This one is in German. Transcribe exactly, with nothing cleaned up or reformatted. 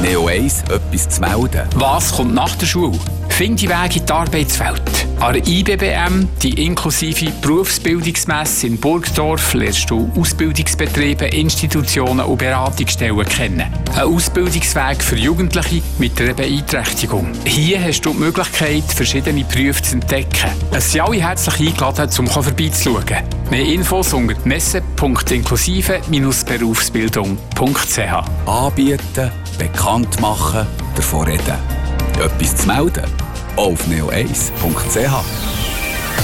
Neo eins etwas zu melden. Was kommt nach der Schule? Finde Wege in die Arbeitswelt. An der I B B M, die inklusive Berufsbildungsmesse in Burgdorf, lernst du Ausbildungsbetriebe, Institutionen und Beratungsstellen kennen. Ein Ausbildungsweg für Jugendliche mit einer Beeinträchtigung. Hier hast du die Möglichkeit, verschiedene Berufe zu entdecken. Es sind alle herzlich eingeladen, um vorbeizuschauen. Mehr Infos unter messe punkt inklusive berufsbildung punkt c h. Anbieten, bekannt machen, davon reden. Etwas zu melden? Auf neo eins punkt c h.